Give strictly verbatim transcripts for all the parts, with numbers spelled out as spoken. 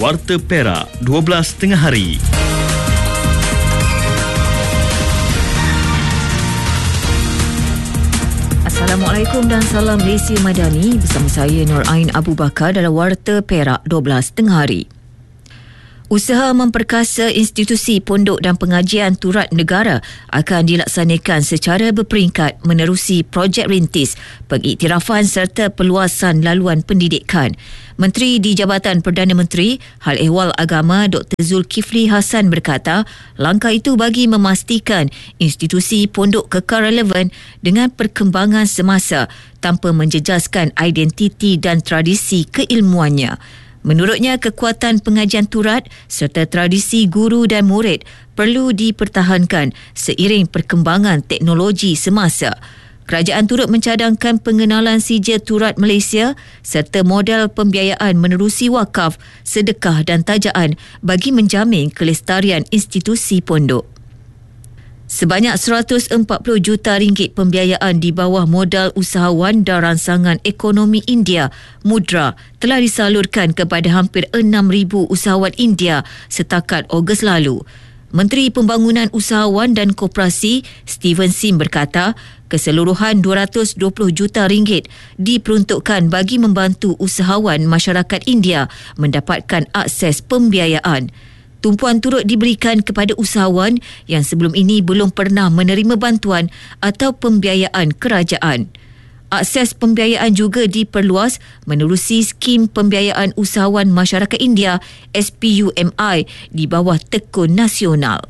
Warta Perak, dua belas tengah hari. Assalamualaikum dan salam Malaysia Madani. Bersama saya Nur Ain Abu Bakar dalam Warta Perak dua belas tengah hari. Usaha memperkasa institusi pondok dan pengajian turut negara akan dilaksanakan secara berperingkat menerusi projek rintis, pengiktirafan serta perluasan laluan pendidikan. Menteri di Jabatan Perdana Menteri Hal Ehwal Agama Doktor Zulkifli Hassan berkata, langkah itu bagi memastikan institusi pondok kekal relevan dengan perkembangan semasa tanpa menjejaskan identiti dan tradisi keilmuannya. Menurutnya, kekuatan pengajian turut serta tradisi guru dan murid perlu dipertahankan seiring perkembangan teknologi semasa. Kerajaan turut mencadangkan pengenalan sijil turut Malaysia serta model pembiayaan menerusi wakaf, sedekah dan tajaan bagi menjamin kelestarian institusi pondok. Sebanyak seratus empat puluh juta ringgit pembiayaan di bawah modal usahawan dan rangsangan ekonomi India, Mudra, telah disalurkan kepada hampir enam ribu usahawan India setakat Ogos lalu. Menteri Pembangunan Usahawan dan Koperasi Steven Sim berkata, keseluruhan dua ratus dua puluh juta ringgit diperuntukkan bagi membantu usahawan masyarakat India mendapatkan akses pembiayaan. Tumpuan turut diberikan kepada usahawan yang sebelum ini belum pernah menerima bantuan atau pembiayaan kerajaan. Akses pembiayaan juga diperluas menerusi skim pembiayaan usahawan masyarakat India S P U M I di bawah Tekun Nasional.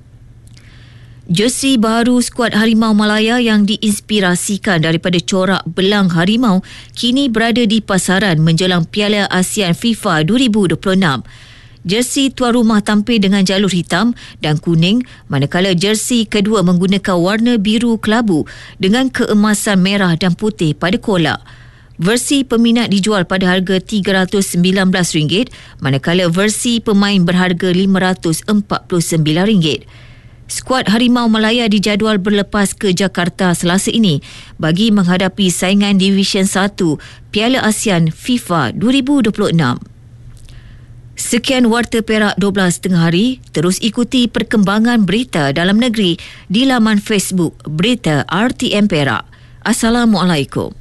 Jersey baru skuad Harimau Malaya yang diinspirasikan daripada corak belang harimau kini berada di pasaran menjelang Piala ASEAN FIFA dua ribu dua puluh enam. Jersey tuan rumah tampil dengan jalur hitam dan kuning, manakala jersey kedua menggunakan warna biru kelabu dengan keemasan merah dan putih pada kolak. Versi peminat dijual pada harga tiga ratus sembilan belas ringgit, manakala versi pemain berharga lima ratus empat puluh sembilan ringgit. Skuad Harimau Malaya dijadual berlepas ke Jakarta Selasa ini bagi menghadapi saingan Divisyen satu Piala ASEAN FIFA dua ribu dua puluh enam. Sekian Warta Perak dua belas tengah hari. Terus ikuti perkembangan berita dalam negeri di laman Facebook Berita R T M Perak. Assalamualaikum.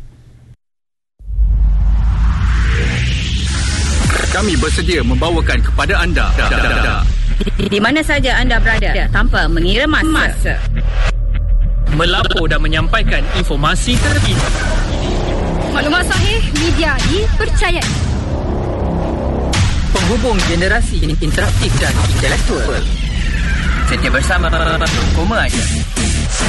Kami bersedia membawakan kepada anda di, di mana saja anda berada tanpa mengira masa. masa. Melapor dan menyampaikan informasi terkini. Maklumat sahih, media dipercayai. Penghubung generasi interaktif dan intelektual. Setia bersama Koma Aja.